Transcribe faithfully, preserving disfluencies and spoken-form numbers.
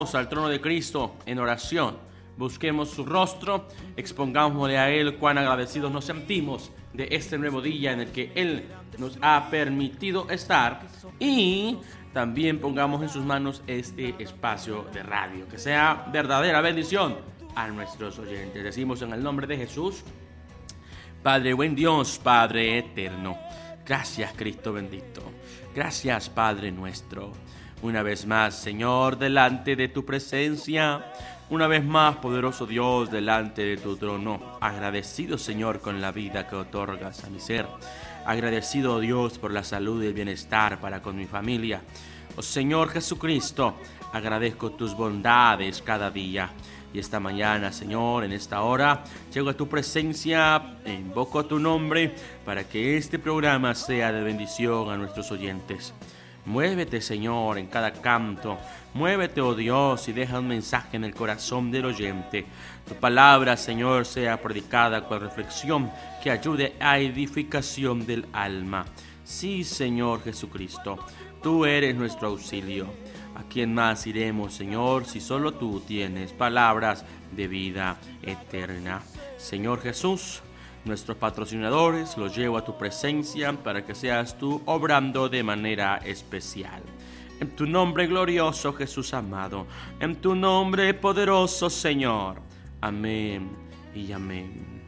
al trono de Cristo en oración. Busquemos su rostro, expongámosle a Él cuán agradecidos nos sentimos de este nuevo día en el que Él nos ha permitido estar, y también pongamos en sus manos este espacio de radio, que sea verdadera bendición a nuestros oyentes. Decimos en el nombre de Jesús: Padre buen Dios, Padre eterno, gracias Cristo bendito, gracias Padre nuestro. Una vez más, Señor, delante de tu presencia, una vez más, poderoso Dios, delante de tu trono, agradecido, Señor, con la vida que otorgas a mi ser, agradecido, Dios, por la salud y el bienestar para con mi familia. Oh Señor Jesucristo, agradezco tus bondades cada día. Y esta mañana, Señor, en esta hora, llego a tu presencia, e invoco tu nombre para que este programa sea de bendición a nuestros oyentes. Muévete, Señor, en cada canto. Muévete, oh Dios, y deja un mensaje en el corazón del oyente. Tu palabra, Señor, sea predicada con reflexión que ayude a edificación del alma. Sí, Señor Jesucristo, tú eres nuestro auxilio. ¿A quién más iremos, Señor, si solo tú tienes palabras de vida eterna? Señor Jesús, nuestros patrocinadores los llevo a tu presencia para que seas tú obrando de manera especial. En tu nombre glorioso, Jesús amado, en tu nombre poderoso, Señor. Amén y amén.